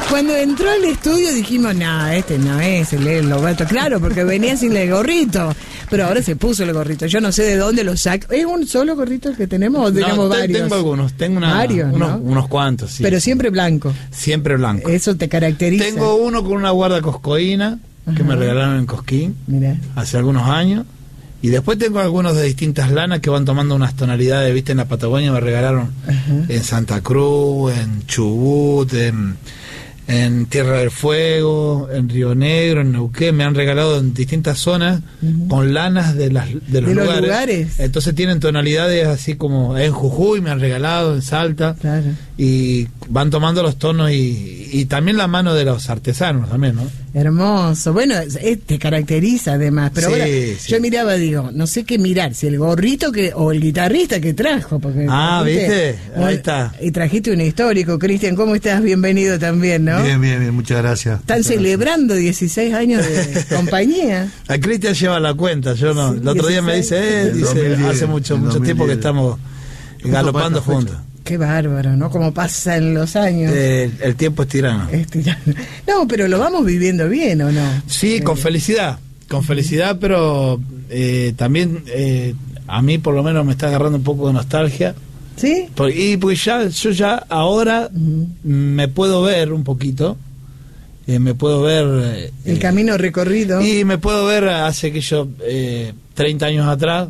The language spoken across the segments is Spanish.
Cuando entró al estudio dijimos, no, este no es el Lobato, claro, porque venía sin el gorrito, pero ahora se puso el gorrito. Yo no sé de dónde lo saca. ¿Es un solo gorrito el que tenemos o tenemos varios? Tengo algunos, varios, unos cuantos, sí. Pero siempre blanco. Siempre blanco. Eso te caracteriza. Tengo uno con una guarda coscoína que me regalaron en Cosquín. Mirá. Hace algunos años. Y después tengo algunos de distintas lanas que van tomando unas tonalidades, viste, en la Patagonia me regalaron en Santa Cruz, en Chubut, en Tierra del Fuego, en Río Negro, en Neuquén, me han regalado en distintas zonas con lanas de los lugares. Entonces tienen tonalidades así como en Jujuy me han regalado, en Salta, claro. Y van tomando los tonos y también la mano de los artesanos también, ¿no? Hermoso, bueno, te caracteriza además, pero sí, ahora sí. Yo miraba, digo, no sé qué mirar, si el gorrito o el guitarrista que trajo, porque ¿viste? Ahí está. Y trajiste un histórico, Cristian, ¿cómo estás? Bienvenido también, ¿no? Bien, muchas gracias. Están celebrando 16 años de compañía. A Cristian lleva la cuenta, yo no. Sí, el otro día me dice, 2010, hace mucho tiempo que estamos galopando juntos. Qué bárbaro, ¿no? Como pasan los años. El tiempo es tirano. No, pero lo vamos viviendo bien, ¿o no? Sí, con felicidad, pero también a mí por lo menos me está agarrando un poco de nostalgia. ¿Sí? Porque yo ya ahora me puedo ver un poquito, me puedo ver... el camino recorrido. Y me puedo ver hace que yo 30 años atrás,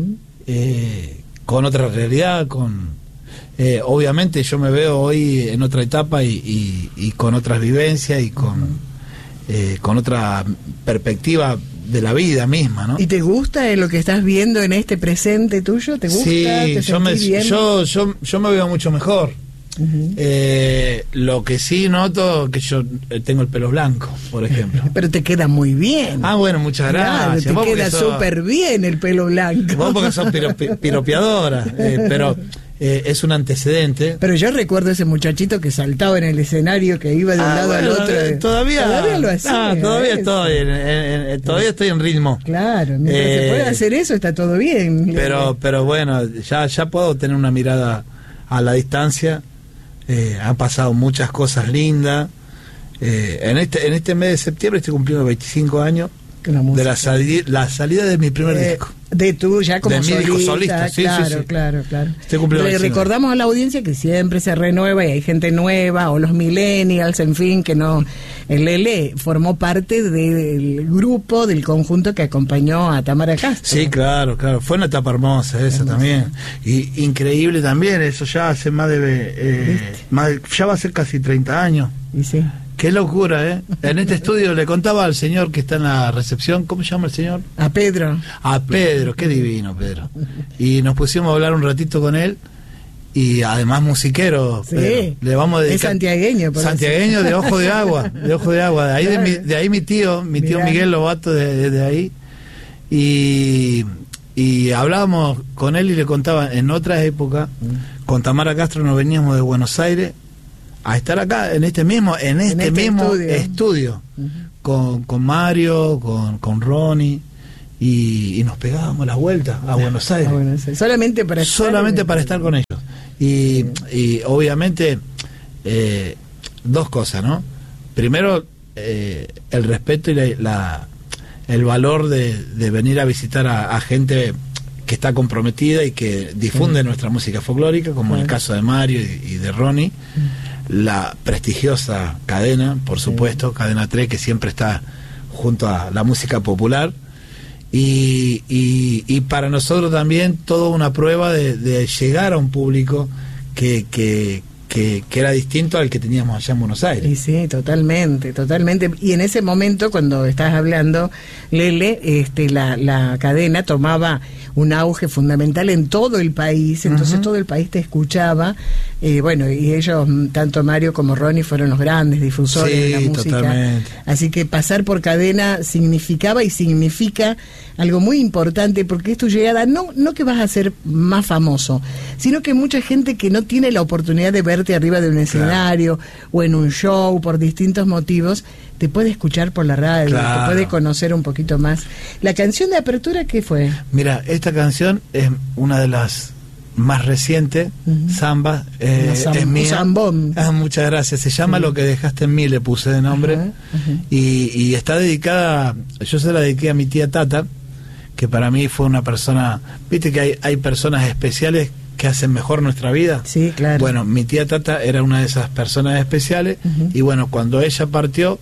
con otra realidad, obviamente yo me veo hoy en otra etapa y con otras vivencias y con otra perspectiva de la vida misma, ¿no? ¿Y te gusta lo que estás viendo en este presente tuyo? ¿Te gusta? Sí, ¿Te sentís bien? yo me veo mucho mejor. Lo que sí noto que yo tengo el pelo blanco, por ejemplo. Pero te queda muy bien. Bueno, muchas gracias. Claro, te queda súper bien el pelo blanco. Vos porque sos piropeadora, pero es un antecedente. Pero yo recuerdo ese muchachito que saltaba en el escenario, que iba de un lado al otro. Todavía lo hacía. Todavía estoy en ritmo. Claro, mientras se puede hacer eso está todo bien. Pero bueno, ya puedo tener una mirada a la distancia. Han pasado muchas cosas lindas. En este mes de septiembre estoy cumpliendo 25 años de la salida de mi primer disco. De tú ya como solista. Claro. Le recordamos a la audiencia que siempre se renueva y hay gente nueva, o los millennials, en fin, que no... El Lele formó parte del grupo, del conjunto que acompañó a Tamara Castro. Sí, claro. Fue una etapa hermosa esa también. Y increíble también, eso ya hace ya va a ser casi 30 años. Y sí. Qué locura, ¿eh? En este estudio le contaba al señor que está en la recepción, ¿cómo se llama el señor? A Pedro. A Pedro, qué divino Pedro. Y nos pusimos a hablar un ratito con él, y además musiquero. Sí. Pedro. Le vamos a dedicar... Es santiagueño. Santiagueño de Ojo de Agua, De ahí, claro. de ahí mi tío Miguel Lobato, de ahí. Y hablábamos con él y le contaba, en otras épocas, con Tamara Castro nos veníamos de Buenos Aires a estar acá en este mismo estudio con Mario, con Ronnie, y nos pegábamos las vueltas a Buenos Aires. Solamente para estar con ellos. Y obviamente dos cosas, ¿no? Primero, el respeto y el valor de venir a visitar a gente que está comprometida y que difunde nuestra música folclórica, como en el caso de Mario y de Ronnie. La prestigiosa cadena, por supuesto, Cadena 3, que siempre está junto a la música popular, y para nosotros también toda una prueba de llegar a un público que era distinto al que teníamos allá en Buenos Aires. Y sí, totalmente. Y en ese momento, cuando estás hablando, Lele, la cadena tomaba un auge fundamental en todo el país, entonces todo el país te escuchaba, y ellos, tanto Mario como Ronnie, fueron los grandes difusores de la música. Totalmente. Así que pasar por cadena significaba y significa algo muy importante, porque es tu llegada, no que vas a ser más famoso, sino que mucha gente que no tiene la oportunidad de verte arriba de un escenario, claro, o en un show por distintos motivos, te puede escuchar por la radio, claro, te puede conocer un poquito más. ¿La canción de apertura qué fue? Mira, esta canción es una de las más reciente, Samba, es mía. Zambón. Muchas gracias. Se llama Lo que dejaste en mí, le puse de nombre. Y está dedicada, yo se la dediqué a mi tía Tata, que para mí fue una persona, viste que hay personas especiales que hacen mejor nuestra vida. Sí, claro. Bueno, mi tía Tata era una de esas personas especiales, y bueno, cuando ella partió,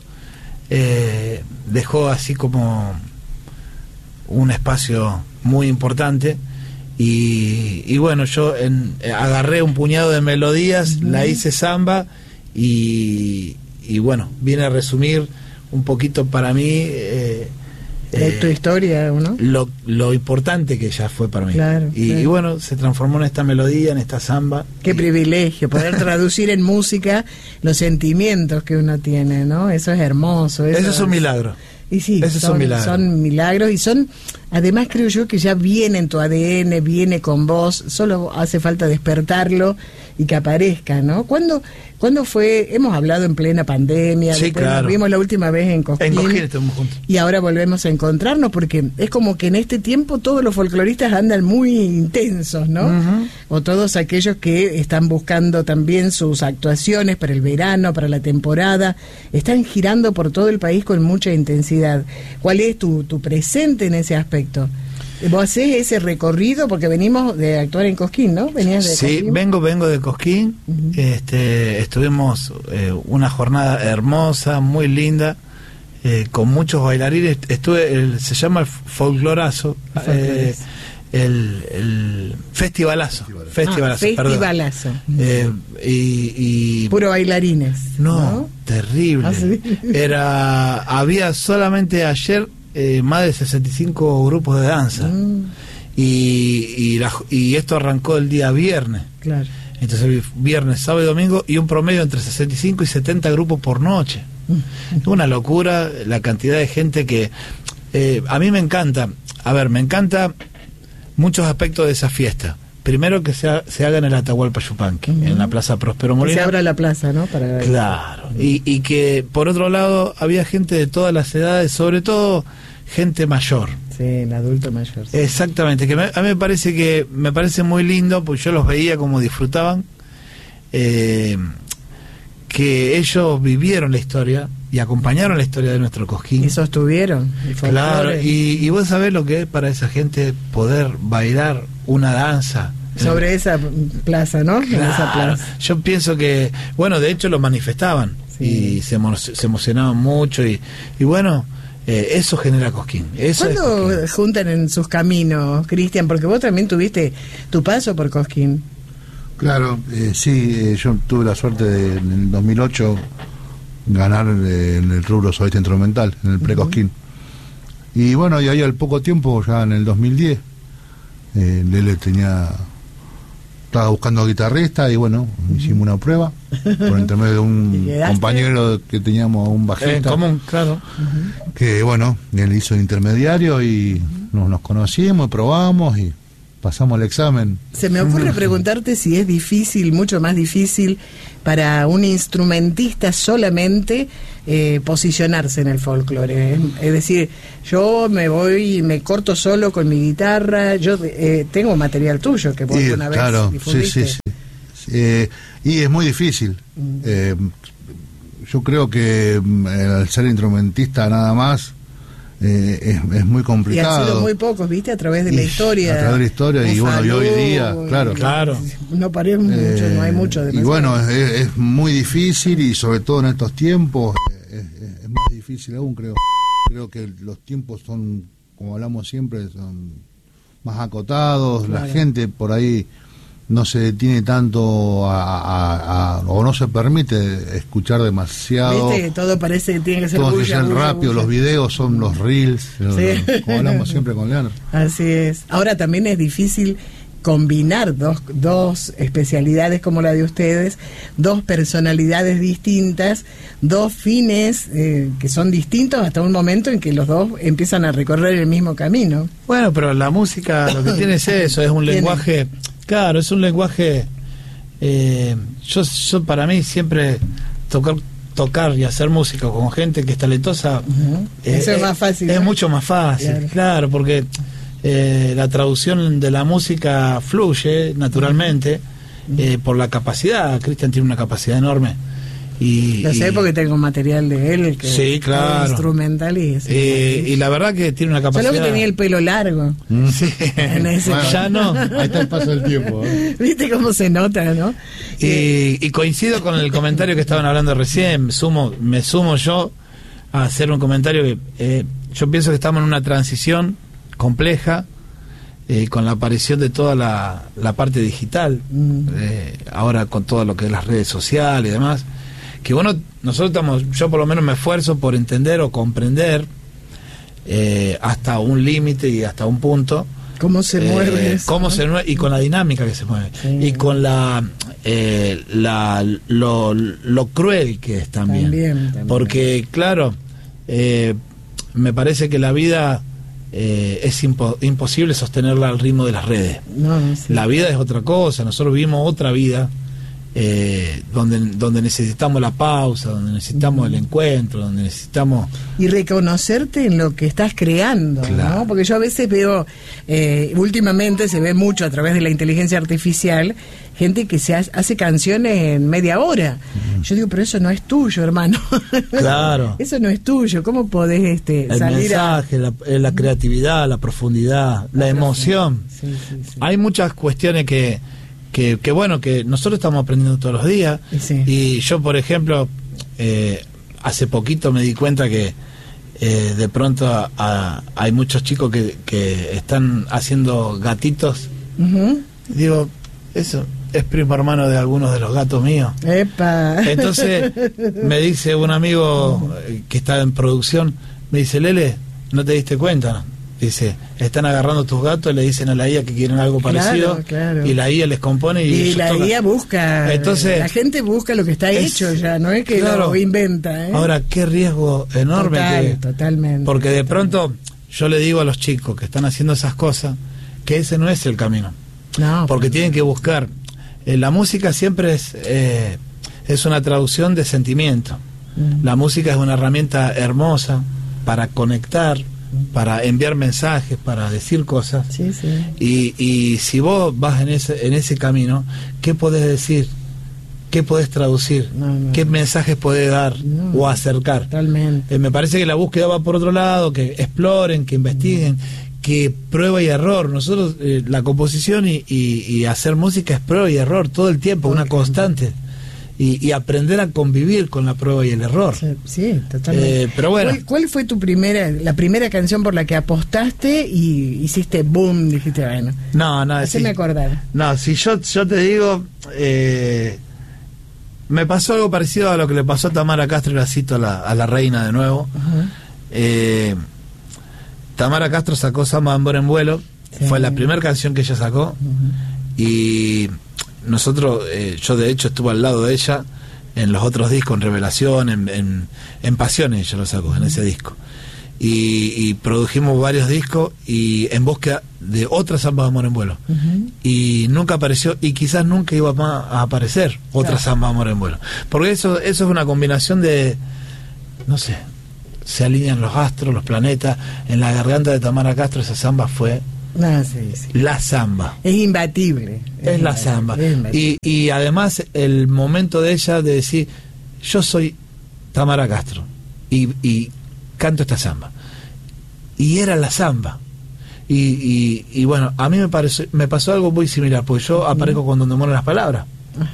dejó así como un espacio muy importante, y bueno, yo agarré un puñado de melodías, la hice samba, y bueno, viene a resumir un poquito para mí tu historia, ¿no? Lo importante que ella fue para mí. Claro, y bueno, se transformó en esta melodía, en esta samba. Qué privilegio poder traducir en música los sentimientos que uno tiene, ¿no? Eso es hermoso. Eso es un milagro. Y sí, son milagros, y son, además creo yo que ya viene en tu ADN, viene con vos, solo hace falta despertarlo y que aparezca, ¿no? ¿Cuándo fue? Hemos hablado en plena pandemia, sí, claro. Nos vimos la última vez en Cosquín. En Cosquín estuvimos juntos. Y ahora volvemos a encontrarnos, porque es como que en este tiempo todos los folcloristas andan muy intensos, ¿no? O todos aquellos que están buscando también sus actuaciones para el verano, para la temporada, están girando por todo el país con mucha intensidad. ¿Cuál es tu presente en ese aspecto? Vos hacés ese recorrido porque venimos de actuar en Cosquín, ¿no? ¿Venías de Cosquín? Vengo de Cosquín. Estuvimos una jornada hermosa, muy linda, con muchos bailarines. Se llama el Folclorazo, el Festivalazo. Festivalazo. Y puro bailarines. No, terrible. ¿Sí? Había solamente ayer más de 65 grupos de danza. Y esto arrancó el día viernes. Claro. Entonces viernes, sábado y domingo, y un promedio entre 65 y 70 grupos por noche. Una locura la cantidad de gente que a mí me encanta. Me encanta muchos aspectos de esa fiesta. Primero, que se haga en el Atahualpa Yupanqui, en la Plaza Próspero Molina. Que se abra la plaza, ¿no? Claro. Y que, por otro lado, había gente de todas las edades, sobre todo gente mayor. Sí, el adulto mayor. Sí. Exactamente. Que a mí me parece muy lindo, porque yo los veía como disfrutaban, que ellos vivieron la historia y acompañaron la historia de nuestro Cosquín. Y sostuvieron. Claro, y vos sabés lo que es para esa gente poder bailar una danza sobre esa plaza, ¿no? Claro, en esa plaza. Yo pienso que, bueno, de hecho lo manifestaban, y se emocionaban mucho, y bueno, eso genera Cosquín. ¿Cuándo juntan en sus caminos, Cristian? Porque vos también tuviste tu paso por Cosquín. Claro, sí, yo tuve la suerte de, en el 2008, ganar en el rubro solista instrumental, en el pre-Cosquín. Y bueno, y ahí al poco tiempo, ya en el 2010, Lele estaba buscando guitarrista, y bueno, hicimos una prueba por intermedio de un compañero que teníamos, un bajista. En común, claro. Que bueno, él hizo el intermediario y nos conocimos, probamos y pasamos el examen. Se me ocurre preguntarte si es difícil, mucho más difícil para un instrumentista solamente posicionarse en el folclore. Es decir, yo me voy y me corto solo con mi guitarra. Yo tengo material tuyo que vos una vez difundiste. Sí. Y es muy difícil. Yo creo que al ser instrumentista nada más, es muy complicado. Y han sido muy pocos, ¿viste? A través de la historia. A través de la historia, y bueno, y hoy día, claro. No paré mucho, no hay mucho. Y bueno, es muy difícil, y sobre todo en estos tiempos, es más difícil aún, creo. Creo que los tiempos son, como hablamos siempre, son más acotados. Claro. La gente por ahí no se detiene tanto o no se permite escuchar demasiado. ¿Viste? Todo parece que tiene que ser todo rápido, los videos son los reels, sí. Como hablamos siempre con Leandro. Así es. Ahora también es difícil combinar dos especialidades como la de ustedes, dos personalidades distintas, dos fines que son distintos, hasta un momento en que los dos empiezan a recorrer el mismo camino. Bueno, pero la música lo que tiene es eso, es un lenguaje. Claro, es un lenguaje. Yo para mí siempre tocar y hacer música con gente que es talentosa, eso es más fácil. Es mucho más fácil, claro, porque la traducción de la música fluye naturalmente por la capacidad. Cristian tiene una capacidad enorme. Lo sé porque tengo material de él, que sí, claro, instrumental y la verdad que tiene una capacidad. Solo que tenía el pelo largo. Sí. Bueno, ya no. Ahí está el paso del tiempo. Viste cómo se nota, ¿no? Y coincido con el comentario que estaban hablando recién. Me sumo yo a hacer un comentario que yo pienso que estamos en una transición compleja con la aparición de toda la parte digital, ahora con todo lo que es las redes sociales y demás. Que bueno, yo por lo menos me esfuerzo por entender o comprender hasta un límite y hasta un punto cómo se mueve eso, cómo, ¿no? Se mueve, y con la dinámica que se mueve, sí. Y con lo cruel que es también. Porque claro, me parece que la vida es imposible sostenerla al ritmo de las redes. Sí. La vida es otra cosa, nosotros vivimos otra vida. Donde necesitamos la pausa, donde necesitamos el encuentro, donde necesitamos... Y reconocerte en lo que estás creando, claro, ¿no? Porque yo a veces veo, últimamente se ve mucho a través de la inteligencia artificial, gente que se hace canciones en media hora. Yo digo, pero eso no es tuyo, hermano. Claro. Eso no es tuyo. ¿Cómo podés el salir mensaje, la creatividad, la profundidad, la emoción? Sí. Hay muchas cuestiones que bueno, que nosotros estamos aprendiendo todos los días. Sí. Y yo, por ejemplo, hace poquito me di cuenta que de pronto hay muchos chicos que están haciendo gatitos. Digo, eso es primo hermano de algunos de los gatos míos. ¡Epa! Entonces me dice un amigo que está en producción, me dice, Lele, ¿no te diste cuenta? Dice, están agarrando tus gatos y le dicen a la IA que quieren algo parecido, claro. Y la IA les compone y la IA busca. Entonces, la gente busca lo que está hecho ya, no es que lo inventa. Ahora, qué riesgo enorme. Totalmente. Porque de pronto yo le digo a los chicos que están haciendo esas cosas que ese no es el camino. No, porque tienen que buscar. La música siempre es una traducción de sentimiento. La música es una herramienta hermosa para conectar, para enviar mensajes, para decir cosas. Sí. Y si vos vas en ese camino, ¿qué podés decir? ¿Qué podés traducir? ¿Qué mensajes podés dar o acercar? Totalmente. Me parece que la búsqueda va por otro lado, que exploren, que investiguen, que prueba y error. Nosotros, la composición y hacer música es prueba y error todo el tiempo, una constante. Y aprender a convivir con la prueba y el error. Sí, totalmente. Pero bueno. ¿Cuál fue la primera canción por la que apostaste y hiciste boom? Dijiste, bueno. No, haceme acordar. No, si yo te digo, me pasó algo parecido a lo que le pasó a Tamara Castro, y la cito a la reina de nuevo. Tamara Castro sacó Samba de Amor en Vuelo, fue la primera canción que ella sacó, y nosotros, yo de hecho estuve al lado de ella en los otros discos, en Revelación, en Pasiones ella lo sacó, en ese disco, y produjimos varios discos y en búsqueda de otra Samba de Amor en Vuelo, y nunca apareció, y quizás nunca iba más a aparecer otra Samba de Amor en Vuelo, porque eso es una combinación de, no sé, se alinean los astros, los planetas. En la garganta de Tamara Castro esa samba fue la samba. Es imbatible. Es la samba. Y además el momento de ella de decir, yo soy Tamara Castro y canto esta samba. Y era la samba. Y bueno, a mí me pasó algo muy similar, porque yo aparezco con Donde Mueren las Palabras.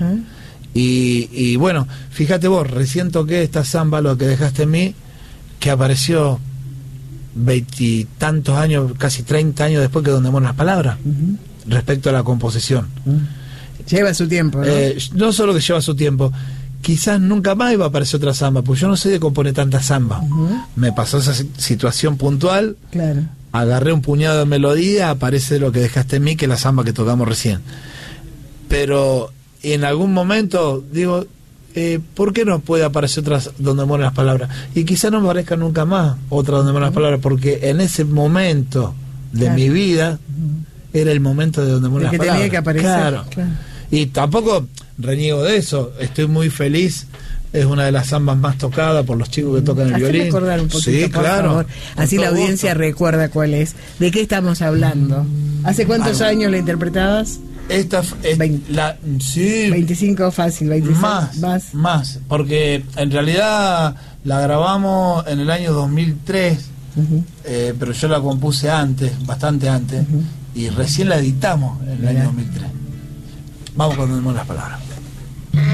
Y bueno, fíjate vos, recién toqué esta samba, Lo que dejaste en mí, que apareció 20 y tantos años, casi 30 años después que Donde Mueren las Palabras, respecto a la composición. Lleva su tiempo, ¿no? No solo que lleva su tiempo, quizás nunca más iba a aparecer otra samba, pues yo no sé de componer tanta samba. Me pasó esa situación puntual, agarré un puñado de melodía, aparece Lo que dejaste en mí, que es la samba que tocamos recién. Pero en algún momento digo, ¿por qué no puede aparecer otra Donde Mueren las Palabras? Y quizá no me aparezca nunca más otra Donde Mueren las Palabras, porque en ese momento de mi vida era el momento de Donde Mueren las Palabras. Tenía que aparecer. Claro. Y tampoco reniego de eso, estoy muy feliz es una de las zambas más tocadas por los chicos que tocan el violín. Recordar un poquito, sí, por claro. favor. Así la audiencia recuerda cuál es. ¿De qué estamos hablando? ¿Hace cuántos años la interpretabas? Esta es 20. Sí, 25 fácil, 26 más, porque en realidad la grabamos en el año 2003, pero yo la compuse antes, bastante antes, y recién la editamos en el año 2003. Vamos con las palabras.